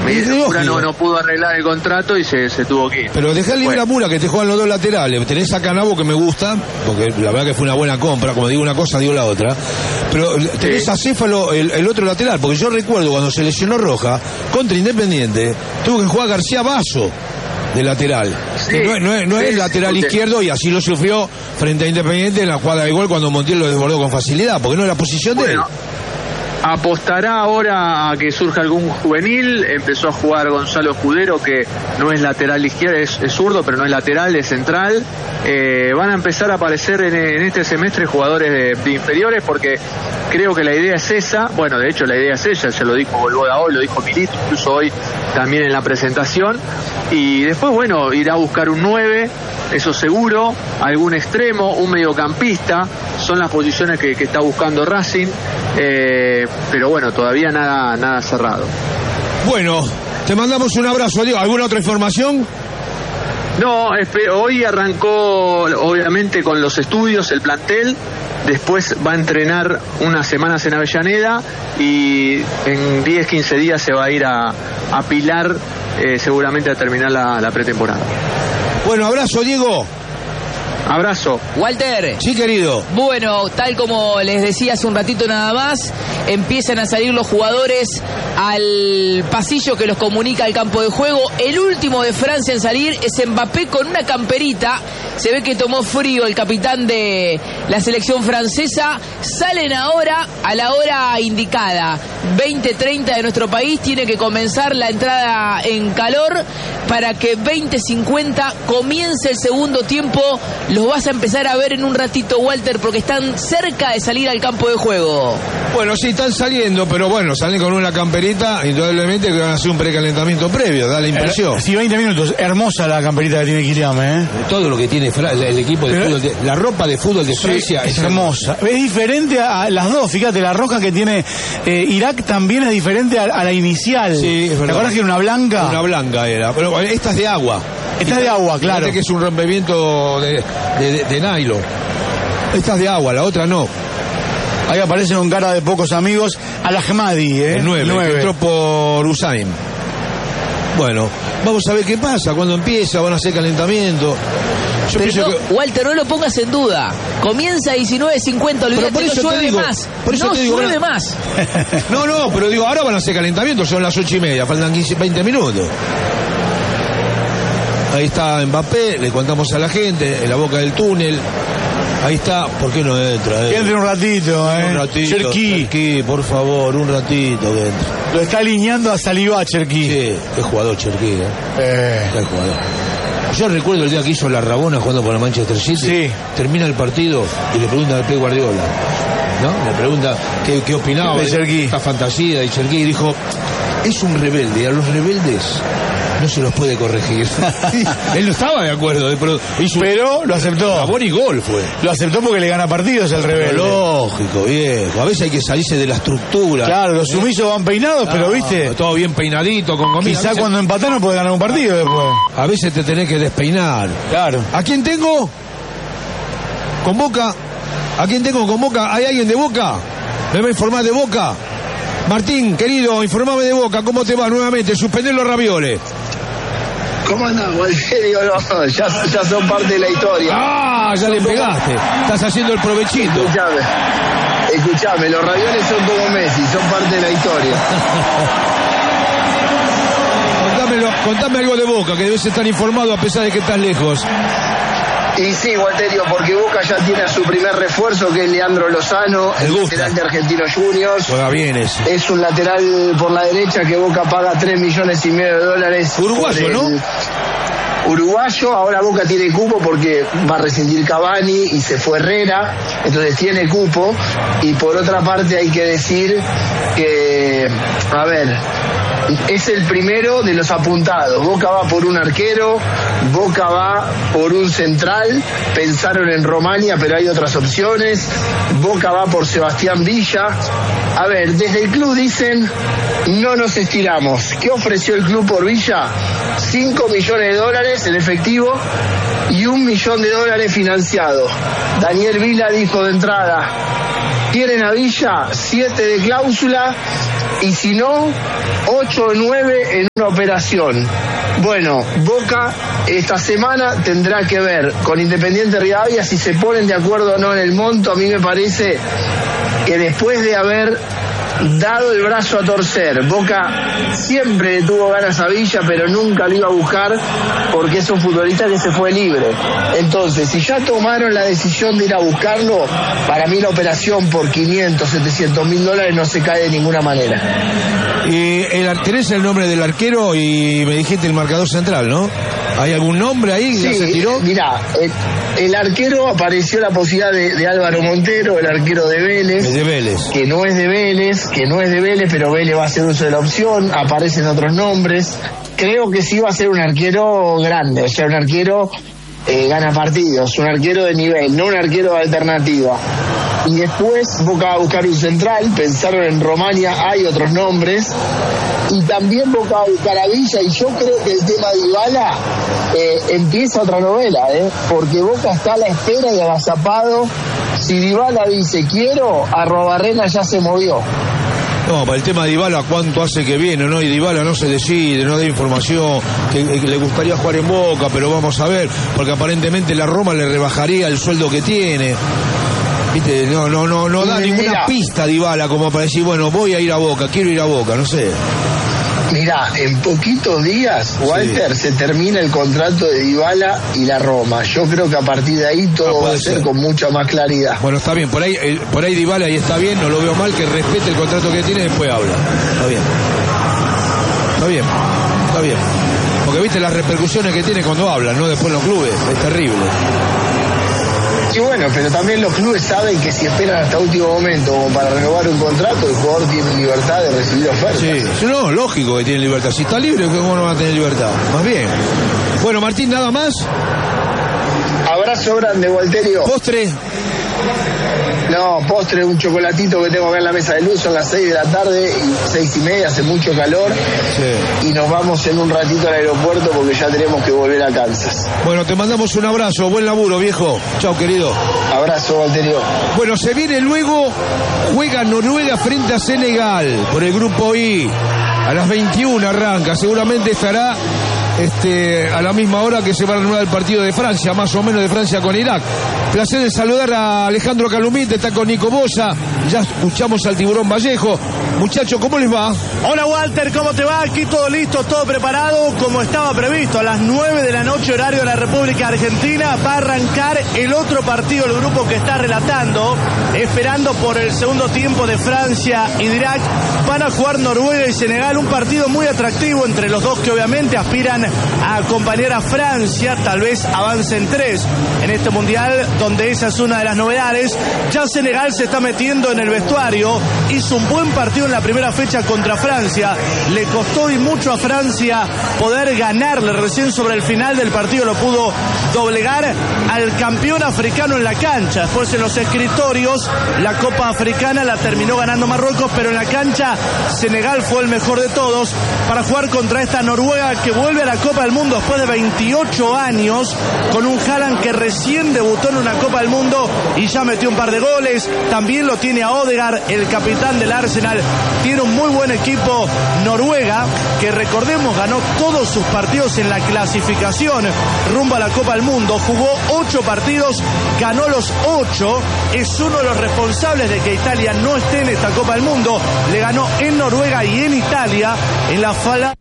Mura no pudo arreglar el contrato y se tuvo que ir. Pero dejá libre a Mura, que te juegan los dos laterales. Tenés a Canavo, que me gusta, porque la verdad que fue una buena compra. Como digo una cosa, digo la otra. Pero tenés a Céfalo, el otro lateral, porque yo recuerdo cuando se lesionó Roja contra Independiente, tuvo que jugar García Basso de lateral. Sí, no es lateral izquierdo, y así lo sufrió frente a Independiente en la jugada de gol cuando Montiel lo desbordó con facilidad, porque no es la posición de él. Apostará ahora a que surja algún juvenil. Empezó a jugar Gonzalo Escudero, que no es lateral izquierdo, es zurdo, pero no es lateral, es central. Van a empezar a aparecer en este semestre jugadores de inferiores, porque creo que la idea es esa. Bueno, de hecho la idea es ella, se lo dijo Volvoda hoy, lo dijo Milito, incluso hoy también en la presentación. Y después, bueno, irá a buscar un 9, eso seguro, algún extremo, un mediocampista. Son las posiciones que está buscando Racing. Pero bueno, todavía nada cerrado. Bueno, te mandamos un abrazo, Diego. ¿Alguna otra información? No, hoy arrancó obviamente con los estudios, el plantel. Después va a entrenar unas semanas en Avellaneda y en 10-15 días se va a ir a Pilar, seguramente a terminar la pretemporada. Bueno, abrazo, Diego. Abrazo. Walter. Sí, querido. Bueno, tal como les decía hace un ratito nada más, empiezan a salir los jugadores al pasillo que los comunica al campo de juego. El último de Francia en salir es Mbappé con una camperita. Se ve que tomó frío el capitán de la selección francesa. Salen ahora a la hora indicada, 20:30 de nuestro país. Tiene que comenzar la entrada en calor para que 20:50 comience el segundo tiempo. Los vas a empezar a ver en un ratito, Walter, porque están cerca de salir al campo de juego. Bueno, sí, están saliendo, pero bueno, salen con una camperita, indudablemente que van a hacer un precalentamiento previo, da la impresión. Sí, 20 minutos. Hermosa la camperita que tiene Kylian, ¿eh? Todo lo que tiene el equipo de fútbol, la ropa de fútbol de Francia es hermosa. Es diferente a las dos, fíjate, la roja que tiene Irak también es diferente a la inicial. Sí, es verdad. ¿Te acuerdas que era una blanca? Una blanca era, pero esta es de agua. Esta es de agua, claro. Fíjate que es un rompimiento de nylon. Esta es de agua, la otra no. Ahí aparecen con cara de pocos amigos Al-Ahmadi, El 9, que entró por Usain. Bueno, vamos a ver qué pasa. Cuando empieza, van a hacer calentamiento. Pero no, Walter, no lo pongas en duda. Comienza a 19:50, olvídate, por eso no llueve más. Por eso no te digo, llueve más. No, pero digo, ahora van a hacer calentamiento, son las 8:30, faltan 20 minutos. Ahí está Mbappé, le contamos a la gente, en la boca del túnel. Ahí está, ¿por qué no entra? Que entre un ratito, Un ratito. Cherki, por favor, un ratito que entre. Lo está alineando a Saliba, Cherki. Sí, qué jugador Cherki, Qué jugador. Yo recuerdo el día que hizo la Rabona jugando por la Manchester City. Sí. Termina el partido y le pregunta a Pep Guardiola, ¿no? Le pregunta qué opinaba de Cherki, esta fantasía de Cherki, y dijo, es un rebelde, a los rebeldes no se los puede corregir. Él no estaba de acuerdo, pero lo aceptó. Sabor y gol fue. Lo aceptó porque le gana partidos el rebelde. Lógico, viejo. A veces hay que salirse de la estructura. Claro, los sumisos van peinados, pero viste. Todo bien peinadito, con comida. Quizá cuando empatás no puede ganar un partido después. A veces te tenés que despeinar. Claro. ¿A quién tengo? ¿Con Boca? ¿A quién tengo con Boca? ¿Hay alguien de Boca? ¿Me va a informar de Boca? Martín, querido, informame de Boca. ¿Cómo te va nuevamente? Suspender los ravioles. ¿Cómo andás, Walterio? No, ya son parte de la historia. ¡Ah! Ya le pegaste. Estás haciendo el provechito. Escuchame, los ravioles son como Messi, son parte de la historia. Contame algo de Boca, que debes estar informado a pesar de que estás lejos. Y sí, Walterio, porque Boca ya tiene a su primer refuerzo, que es Leandro Lozano, el lateral de Argentinos Juniors. Juega bien ese. Es un lateral por la derecha que Boca paga $3,5 millones. Uruguayo, ¿no? Uruguayo, ahora Boca tiene cupo porque va a rescindir Cavani y se fue Herrera, entonces tiene cupo. Y por otra parte hay que decir que, a ver, es el primero de los apuntados. Boca va por un arquero, Boca va por un central, pensaron en Romania, pero hay otras opciones. Boca va por Sebastián Villa. A ver, desde el club dicen, no nos estiramos. ¿Qué ofreció el club por Villa? $5 millones en efectivo y $1 millón financiado. Daniel Vila dijo de entrada, tienen a Villa 7 de cláusula y si no, 8 o 9 en una operación. Bueno, Boca esta semana tendrá que ver con Independiente Rivadavia si se ponen de acuerdo o no en el monto. A mí me parece que después de haber dado el brazo a torcer, Boca siempre le tuvo ganas a Villa, pero nunca lo iba a buscar porque es un futbolista que se fue libre. Entonces, si ya tomaron la decisión de ir a buscarlo, para mí la operación por 500, 700 mil dólares no se cae de ninguna manera. Tenés el nombre del arquero y me dijiste el marcador central, ¿no? ¿Hay algún nombre ahí? Sí, ¿Ya se tiró? Mirá, el arquero apareció la posibilidad de Álvaro Montero, el arquero de Vélez. Es de Vélez. Que no es de Vélez, pero Vélez va a hacer uso de la opción, aparecen otros nombres. Creo que sí va a ser un arquero grande, o sea, un arquero gana partidos, un arquero de nivel, no un arquero de alternativa. Y después Boca va a buscar un central, pensaron en Romania, hay otros nombres, y también Boca va a buscar a Villa, y yo creo que el tema de Dybala empieza otra novela, porque Boca está a la espera y agazapado. Si Dybala dice quiero, Arrobarrena ya se movió. No, para el tema de Dybala, ¿cuánto hace que viene, no? Y Dybala no se decide, no da información, que le gustaría jugar en Boca, pero vamos a ver, porque aparentemente la Roma le rebajaría el sueldo que tiene. ¿Viste? No da ninguna pista Dybala como para decir, bueno, voy a ir a Boca, quiero ir a Boca, no sé. Mirá, en poquitos días, Walter, se termina el contrato de Dybala y la Roma. Yo creo que a partir de ahí todo va a ser con mucha más claridad. Bueno, está bien, por ahí Dybala y está bien, no lo veo mal, que respete el contrato que tiene y después habla. Está bien. Porque viste las repercusiones que tiene cuando habla, ¿no? Después en los clubes, es terrible. Y bueno, pero también los clubes saben que si esperan hasta último momento como para renovar un contrato, el jugador tiene libertad de recibir ofertas. Sí, no, lógico que tiene libertad. Si está libre, ¿cómo no va a tener libertad? Más bien. Bueno, Martín, ¿nada más? Abrazo grande, Walterio. ¿Postre? No, postre, un chocolatito que tengo acá en la mesa de luz, son las 6 de la tarde, 6:30, hace mucho calor. Sí. Y nos vamos en un ratito al aeropuerto porque ya tenemos que volver a Kansas. Bueno, te mandamos un abrazo, buen laburo, viejo. Chao, querido. Abrazo, Walterio. Bueno, se viene luego, juega Noruega frente a Senegal por el grupo I. A las 21 arranca, seguramente estará a la misma hora que se va a reanudar el partido de Francia, más o menos de Francia con Irak. Placer de saludar a Alejandro Calumite, está con Nico Bosa, ya escuchamos al Tiburón Vallejo. Muchachos, ¿cómo les va? Hola Walter, ¿cómo te va? Aquí todo listo, todo preparado, como estaba previsto. A las 9 de la noche, horario de la República Argentina, va a arrancar el otro partido, el grupo que está relatando, esperando por el segundo tiempo de Francia y de Irak. Van a jugar Noruega y Senegal, un partido muy atractivo entre los dos que obviamente aspiran a acompañar a Francia, tal vez avancen 3 en este mundial, donde esa es una de las novedades. Ya Senegal se está metiendo en el vestuario, hizo un buen partido en la primera fecha contra Francia, le costó y mucho a Francia poder ganarle, recién sobre el final del partido lo pudo doblegar al campeón africano en la cancha. Después en los escritorios la Copa Africana la terminó ganando Marruecos, pero en la cancha Senegal fue el mejor de todos para jugar contra esta Noruega que vuelve a la Copa del Mundo después de 28 años, con un Haaland que recién debutó en una Copa del Mundo y ya metió un par de goles. También lo tiene a Odegaard, el capitán del Arsenal. Tiene un muy buen equipo Noruega, que recordemos ganó todos sus partidos en la clasificación rumbo a la Copa del Mundo. Jugó 8 partidos, ganó los 8. Es uno de los responsables de que Italia no esté en esta Copa del Mundo. Le ganó en Noruega y en Italia en la fala.